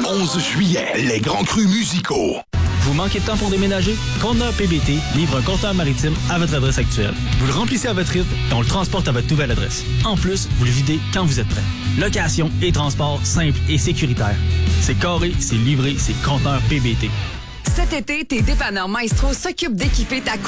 11 juillet, les grands crus musicaux. Vous manquez de temps pour déménager? Conteneur PBT livre un compteur maritime à votre adresse actuelle. Vous le remplissez à votre rythme et on le transporte à votre nouvelle adresse. En plus, vous le videz quand vous êtes prêt. Location et transport simple et sécuritaire. C'est carré, c'est livré, c'est Conteneur PBT. Cet été, tes dépanneurs Maestro s'occupent d'équiper ta